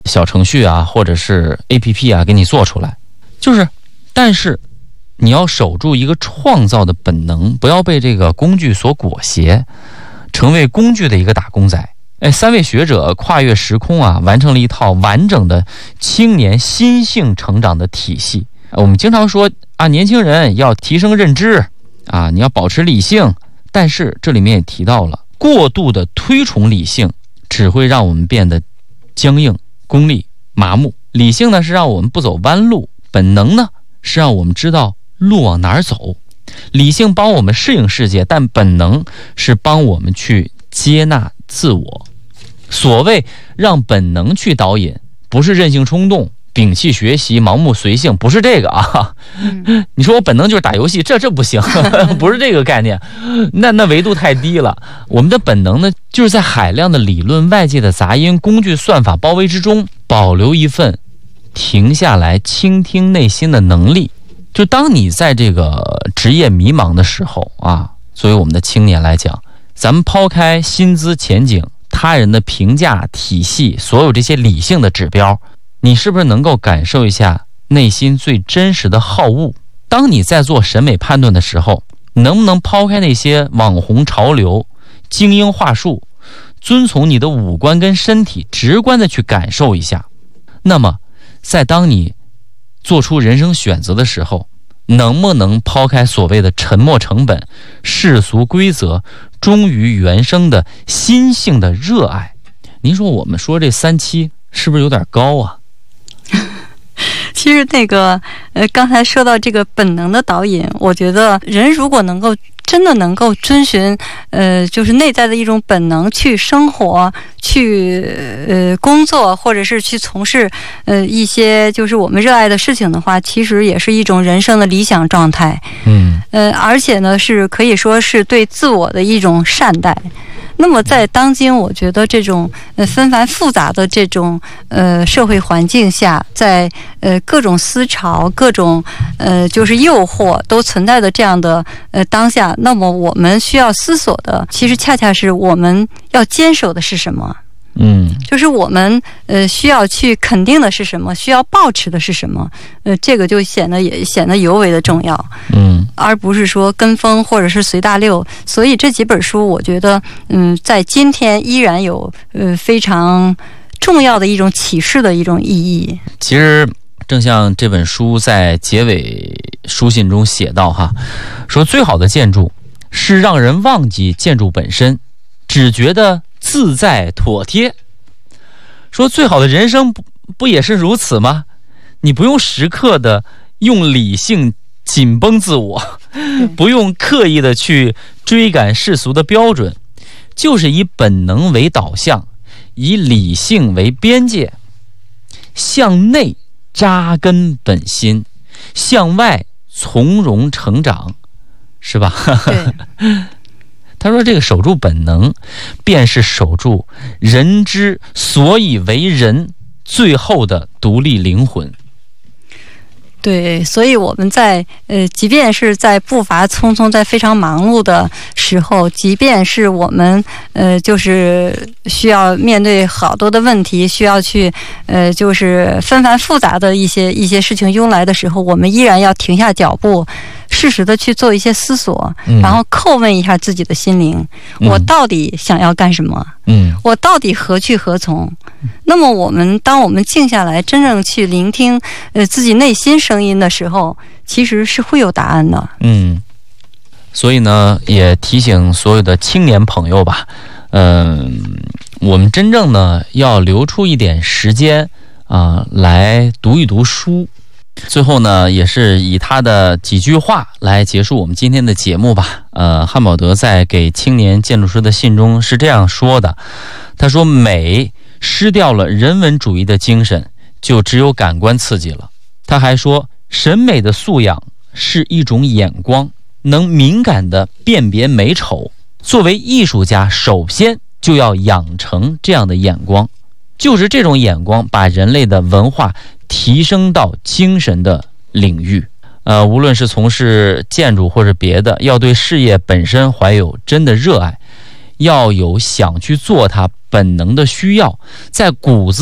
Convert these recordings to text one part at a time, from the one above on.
小程序啊，或者是 APP 啊，给你做出来。但是你要守住一个创造的本能，不要被这个工具所裹挟，成为工具的一个打工仔。3位学者跨越时空啊，完成了一套完整的青年心性成长的体系。我们经常说啊，年轻人要提升认知啊，你要保持理性，但是这里面也提到了，过度的推崇理性只会让我们变得僵硬、功利、麻木。理性呢是让我们不走弯路，本能呢是让我们知道路往哪儿走。理性帮我们适应世界，但本能是帮我们去接纳自我。所谓让本能去导引，不是任性冲动、摒弃学习、盲目随性，不是这个啊。你说我本能就是打游戏，这不行，不是这个概念，那维度太低了。我们的本能呢，就是在海量的理论、外界的杂音、工具、算法包围之中，保留一份停下来倾听内心的能力。就当你在这个职业迷茫的时候啊，作为我们的青年来讲，咱们抛开薪资前景、他人的评价体系，所有这些理性的指标，你是不是能够感受一下内心最真实的好恶？当你在做审美判断的时候，能不能抛开那些网红潮流、精英话术，遵从你的五官跟身体，直观的去感受一下？那么在当你做出人生选择的时候，能不能抛开所谓的沉没成本、世俗规则，忠于原生的心性的热爱？您说我们说这3期是不是有点高啊？ 其实刚才说到这个本能的导引，我觉得人如果真的能够遵循就是内在的一种本能去生活、去工作，或者是去从事一些就是我们热爱的事情的话，其实也是一种人生的理想状态。而且呢是可以说是对自我的一种善待。那么在当今我觉得这种纷繁复杂的这种社会环境下，在各种思潮、各种就是诱惑都存在的这样的当下，那么我们需要思索的，其实恰恰是我们要坚守的是什么。就是我们需要去肯定的是什么，需要抱持的是什么，这个就显得尤为的重要，而不是说跟风或者是随大流。所以这几本书我觉得在今天依然有非常重要的一种启示的一种意义。 其实正像这本书在结尾书信中写到哈，说最好的建筑是让人忘记建筑本身，只觉得自在妥帖。说最好的人生不也是如此吗？你不用时刻的用理性紧绷自我，不用刻意的去追赶世俗的标准，就是以本能为导向，以理性为边界，向内扎根本心，向外从容成长，是吧？ 对。 他说这个守住本能便是守住人之所以为人最后的独立灵魂。 对，所以我们在即便是在步伐匆匆、在非常忙碌的时候，即便是我们就是需要面对好多的问题，需要去就是纷繁复杂的一些事情涌来的时候，我们依然要停下脚步，适时的去做一些思索，然后叩问一下自己的心灵，我到底想要干什么？我到底何去何从？那么当我们静下来，真正去聆听自己内心声音的时候，其实是会有答案的。 所以呢，也提醒所有的青年朋友吧，我们真正呢要留出一点时间来读一读书。最后呢，也是以他的几句话来结束我们今天的节目吧。汉堡德在给青年建筑师的信中是这样说的，他说美失掉了人文主义的精神，就只有感官刺激了。他还说审美的素养是一种眼光，能敏感地辨别美丑。作为艺术家，首先就要养成这样的眼光，就是这种眼光把人类的文化提升到精神的领域。无论是从事建筑或者别的，要对事业本身怀有真的热爱，要有想去做它本能的需要，在骨子里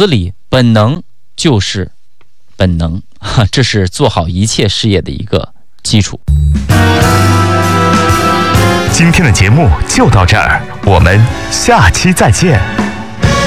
本能就是本能，这是做好一切事业的一个基础。 今天的节目就到这儿，我们下期再见。